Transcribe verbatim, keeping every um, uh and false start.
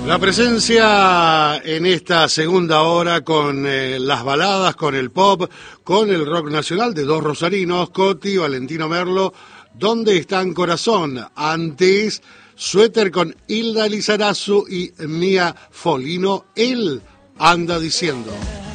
La presencia en esta segunda hora con eh, las baladas, con el pop, con el rock nacional de dos rosarinos, Coti, Valentino Merlo. ¿Dónde están corazón? Antes, Suéter con Hilda Lizarazu y Mía Folino. Él anda diciendo.